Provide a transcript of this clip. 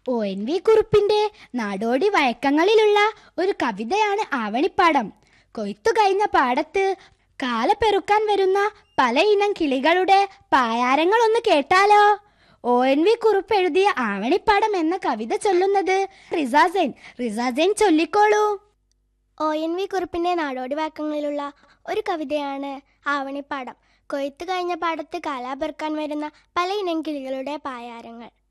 ONV കുറുപ്പിന്റെ നാടോടി വഴക്കങ്ങളിലുള്ള ഒരു കവിതയാണ് ആവണിപ്പാടം. കൊയ്ത്തു കഴിഞ്ഞ പാടത്ത് കാലപ്പെറുക്കാൻ വരുന്ന പല ഇനം കിളികളുടെ പായാരങ്ങൾ ഒന്ന് കേട്ടാലോ? ONV കുറുപ്പ് എഴുതിയ ആവണിപ്പാടം എന്ന കവിത ചൊല്ലുന്നത് റിസാസൈൻ ചൊല്ലിക്കോളൂ. ONV കുറുപ്പിന്റെ നാടോടി വാക്കങ്ങളിലുള്ള ഒരു കവിതയാണ് ആവണിപ്പാടം. കൊയ്ത്തു കഴിഞ്ഞ പാടത്ത് കാലാപെറുക്കാൻ വരുന്ന പല ഇനം കിളികളുടെ പായാരങ്ങൾ.